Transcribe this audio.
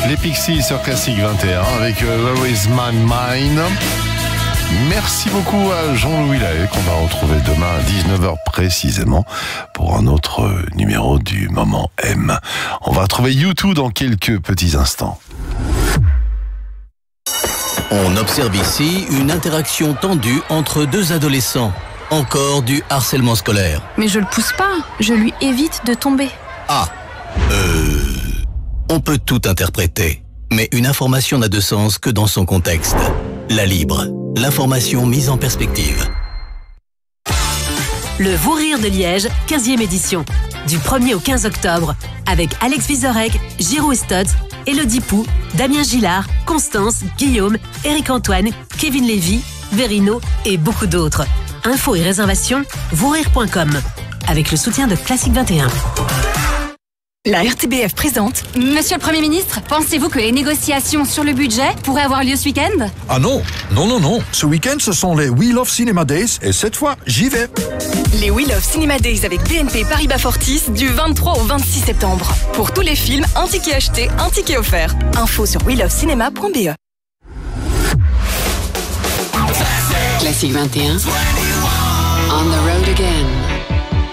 Les Pixies sur Classic 21 avec Where is my mind. Merci beaucoup à Jean-Louis Lahaye qu'on va retrouver demain à 19h précisément pour un autre numéro du Moment M. On va retrouver U2 dans quelques petits instants. On observe ici une interaction tendue entre deux adolescents. Encore du harcèlement scolaire. Mais je le pousse pas, je lui évite de tomber. On peut tout interpréter, mais une information n'a de sens que dans son contexte. La Libre, l'information mise en perspective. Le Vous Rire de Liège, 15e édition. Du 1er au 15 octobre, avec Alex Vizorek, Giroud Stotz, Élodie Pou, Damien Gillard, Constance, Guillaume, Éric-Antoine, Kevin Lévy, Verino et beaucoup d'autres. Infos et réservations, vourire.com. Avec le soutien de Classic 21. La RTBF présente. Monsieur le Premier ministre, pensez-vous que les négociations sur le budget pourraient avoir lieu ce week-end? Ah non. Ce week-end, ce sont les We Love Cinema Days et cette fois, j'y vais. Les We Love Cinema Days avec BNP Paribas Fortis du 23 au 26 septembre. Pour tous les films, un ticket acheté, un ticket offert. Info sur welovecinema.be. Classic 21. On the road again.